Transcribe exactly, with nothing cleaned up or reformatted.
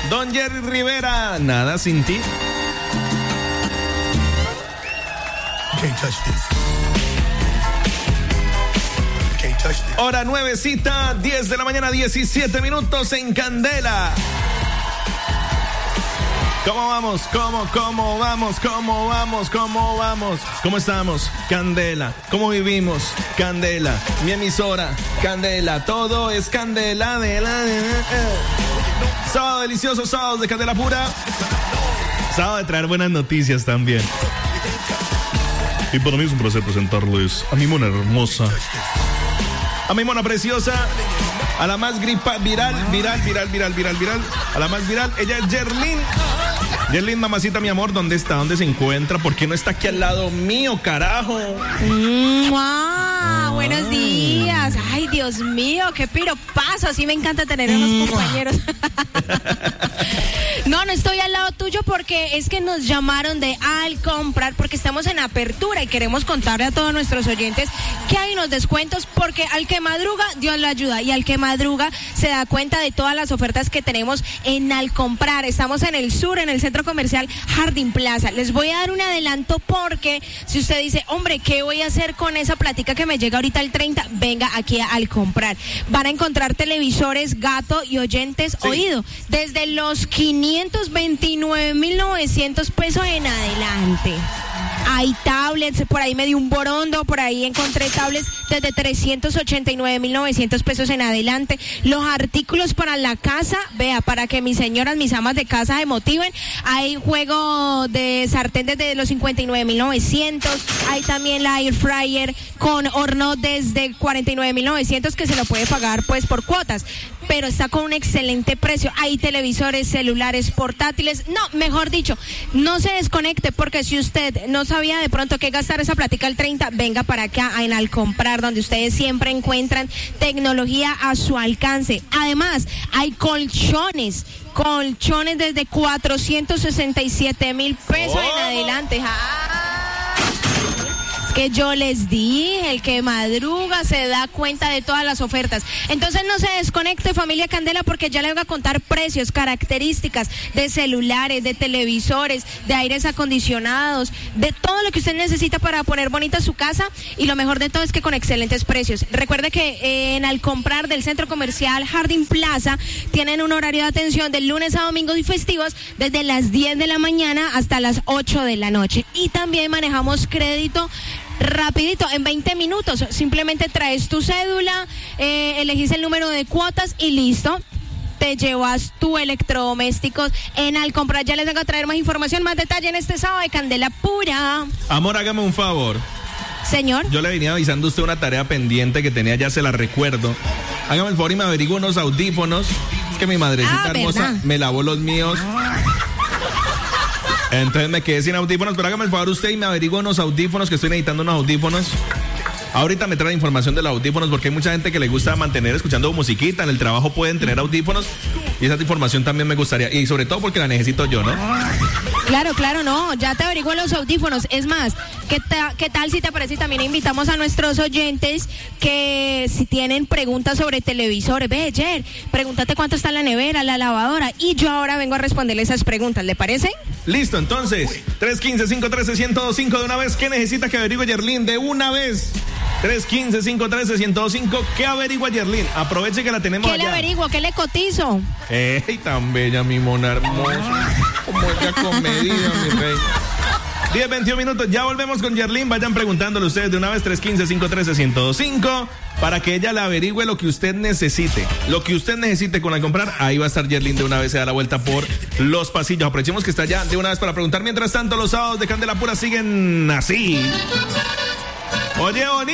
Don Jerry Rivera, nada sin ti. Can't touch this. Can't touch this. Hora nuevecita, diez de la mañana, diecisiete minutos en Candela. ¿Cómo vamos? ¿Cómo, cómo vamos? ¿Cómo vamos? ¿Cómo vamos? ¿Cómo estamos? Candela. ¿Cómo vivimos? Candela. Mi emisora, Candela. Todo es Candela. De la, de la, eh. Sábado delicioso, sábado de Candela pura. Sábado de traer buenas noticias también. Y para mí es un placer presentarles a mi mona hermosa, a mi mona preciosa, a la más gripa viral, viral, viral, viral, viral, viral, a la más viral. Ella es Yerlin. Yerlin, mamacita, mi amor, ¿dónde está? ¿Dónde se encuentra? ¿Por qué no está aquí al lado mío, carajo? Mm, ah, buenos días. Ay, Dios mío, qué piropazo. Así me encanta tener a los compañeros. No, no estoy al lado tuyo porque es que nos llamaron de Al Comprar porque estamos en apertura y queremos contarle a todos nuestros oyentes que hay unos descuentos porque al que madruga, Dios lo ayuda, y al que madruga se da cuenta de todas las ofertas que tenemos en Al Comprar. Estamos en el sur, en el centro comercial Jardín Plaza. Les voy a dar un adelanto porque si usted dice, hombre, ¿qué voy a hacer con esa platica que me llega ahorita el treinta? Venga aquí a Al Comprar. Van a encontrar televisores Gato y oyentes sí. Oído desde los quinientos veintinueve mil novecientos pesos en adelante. Hay tablets, por ahí me di un borondo, por ahí encontré tablets desde trescientos ochenta y nueve mil novecientos pesos en adelante. Los artículos para la casa, vea, para que mis señoras, mis amas de casa se motiven. Hay juego de sartén desde los cincuenta y nueve mil novecientos. Hay también la air fryer con horno desde cuarenta y nueve mil novecientos que se lo puede pagar pues por cuotas, pero está con un excelente precio. Hay televisores, celulares, portátiles. No, mejor dicho, no se desconecte porque si usted no sabía de pronto qué gastar esa platica el treinta, venga para acá en Al Comprar, donde ustedes siempre encuentran tecnología a su alcance. Además, hay colchones, colchones desde cuatrocientos sesenta y siete mil pesos oh. en adelante. ¡Ah! Que yo les dije, el que madruga se da cuenta de todas las ofertas. Entonces no se desconecte, familia Candela, porque ya les voy a contar precios, características de celulares, de televisores, de aires acondicionados, de todo lo que usted necesita para poner bonita su casa, y lo mejor de todo es que con excelentes precios. Recuerde que en Al Comprar del Centro Comercial Jardín Plaza tienen un horario de atención de lunes a domingos y festivos desde las diez de la mañana hasta las ocho de la noche. Y también manejamos crédito rapidito, en veinte minutos. Simplemente traes tu cédula, eh, elegís el número de cuotas y listo. Te llevas tu electrodomésticos en Al Comprar. Ya les vengo a traer más información, más detalle en este sábado de Candela Pura. Amor, hágame un favor. Señor. Yo le venía avisando a usted una tarea pendiente que tenía, ya se la recuerdo. Hágame el favor y me averigüe unos audífonos. Es que mi madrecita ah, hermosa ¿verdad? Me lavó los míos. Entonces me quedé sin audífonos, pero hágame el favor usted y me averigua unos audífonos, que estoy necesitando unos audífonos. Ahorita me trae información de los audífonos porque hay mucha gente que le gusta mantener escuchando musiquita. En el trabajo pueden tener audífonos y esa información también me gustaría. Y sobre todo porque la necesito yo, ¿no? Claro, claro, no. Ya te averiguo los audífonos. Es más, ¿qué, ta- qué tal si te parece? También invitamos a nuestros oyentes que si tienen preguntas sobre televisores. Ve, Jer, pregúntate cuánto está la nevera, la lavadora. Y yo ahora vengo a responderle esas preguntas. ¿Le parece? Listo, entonces. tres uno cinco, cinco uno tres, uno cero dos cinco de una vez. ¿Qué necesita que averigüe Yerlin de una vez? tres uno cinco, cinco uno tres, uno cero dos cinco. ¿Qué averigua Yerlin? Aproveche que la tenemos ¿Qué allá. le averiguo? ¿Qué le cotizo? ¡Ey, tan bella mi mona hermosa! Como ella comedida, mi rey. diez, veintiún minutos, ya volvemos con Yerlin. Vayan preguntándole ustedes de una vez, tres uno cinco, cinco uno tres, uno cero dos cinco, para que ella le averigüe lo que usted necesite. Lo que usted necesite con Al Comprar, ahí va a estar Yerlin de una vez, se da la vuelta por los pasillos. Aprovechemos que está allá de una vez para preguntar. Mientras tanto, los sábados de Candela Pura siguen así. Oye, bonito.